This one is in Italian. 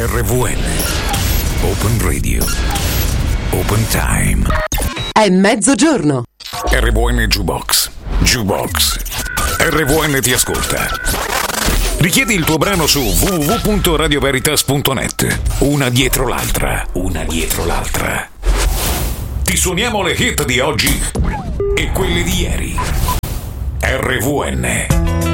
RVN. Open Radio. Open Time. È mezzogiorno. RVN Jukebox. Jukebox. RVN ti ascolta. Richiedi il tuo brano su www.radioveritas.net. Una dietro l'altra. Una dietro l'altra. Ti suoniamo le hit di oggi e quelle di ieri. RVN.